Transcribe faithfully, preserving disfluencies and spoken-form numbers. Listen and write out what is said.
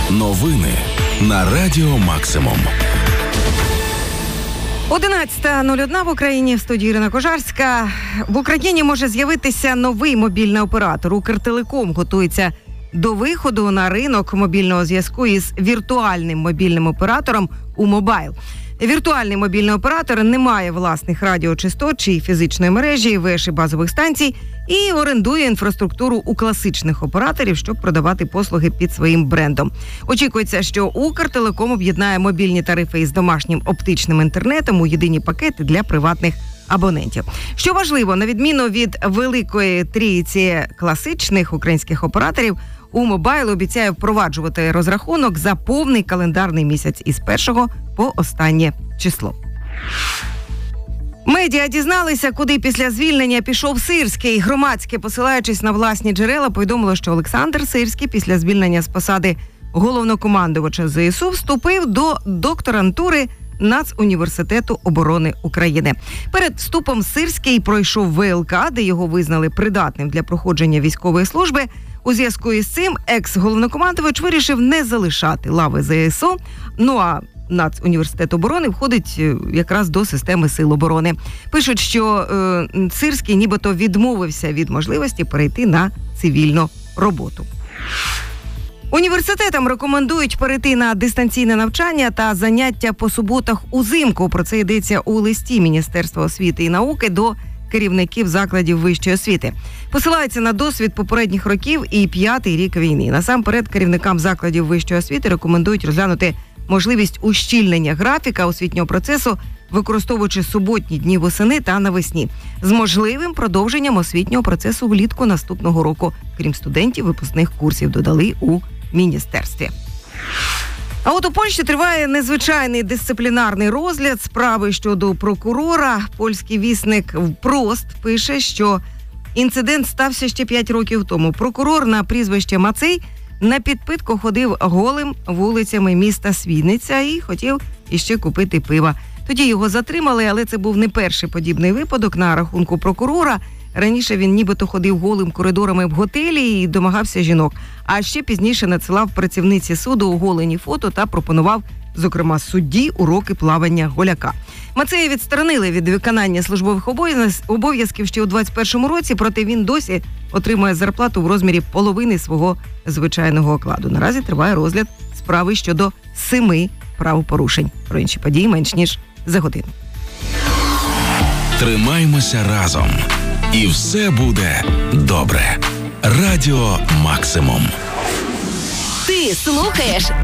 Новини на Радіо Максимум. одинадцята нуль один в Україні, в студії Ірина Кожарська. В Україні може з'явитися новий мобільний оператор. Укртелеком готується до виходу на ринок мобільного зв'язку із віртуальним мобільним оператором «Умобайл». Віртуальний мобільний оператор не має власних радіочастот чи фізичної мережі, веш і базових станцій і орендує інфраструктуру у класичних операторів, щоб продавати послуги під своїм брендом. Очікується, що Укртелеком об'єднає мобільні тарифи із домашнім оптичним інтернетом у єдині пакети для приватних абонентів. Що важливо, на відміну від великої трійці класичних українських операторів, «Умобайл» обіцяє впроваджувати розрахунок за повний календарний місяць із першого по останнє число. Медіа дізналися, куди після звільнення пішов Сирський. Громадське, посилаючись на власні джерела, повідомило, що Олександр Сирський після звільнення з посади головнокомандувача ЗСУ вступив до докторантури Нацуніверситету оборони України. Перед вступом Сирський пройшов ВЛК, де його визнали придатним для проходження військової служби. У зв'язку із цим екс-головнокомандувач вирішив не залишати лави ЗСУ. Ну а Нацуніверситет оборони входить якраз до системи сил оборони. Пишуть, що е, Сирський нібито відмовився від можливості перейти на цивільну роботу. Університетам рекомендують перейти на дистанційне навчання та заняття по суботах узимку. Про це йдеться у листі Міністерства освіти і науки до керівників закладів вищої освіти. Посилається на досвід попередніх років і п'ятий рік війни. Насамперед, керівникам закладів вищої освіти рекомендують розглянути можливість ущільнення графіка освітнього процесу, використовуючи суботні дні восени та навесні, з можливим продовженням освітнього процесу влітку наступного року, крім студентів випускних курсів, додали у міністерстві. А от у Польщі триває незвичайний дисциплінарний розгляд справи щодо прокурора. Польський вісник «Впрост» пише, що інцидент стався ще п'ять років тому. Прокурор на прізвище Мацей на підпитку ходив голим вулицями міста Свідниця і хотів іще купити пива. Тоді його затримали, але це був не перший подібний випадок на рахунку прокурора. Раніше він нібито ходив голим коридорами в готелі і домагався жінок. А ще пізніше надсилав працівниці суду оголені фото та пропонував, зокрема, судді уроки плавання голяка. Мацея відсторонили від виконання службових обов'язків ще у двадцять першому році, проте він досі отримує зарплату в розмірі половини свого звичайного окладу. Наразі триває розгляд справи щодо семи правопорушень. Про інші події менш ніж за годину. Тримаймося разом. І все буде добре. Радіо Максимум. Ти слухаєш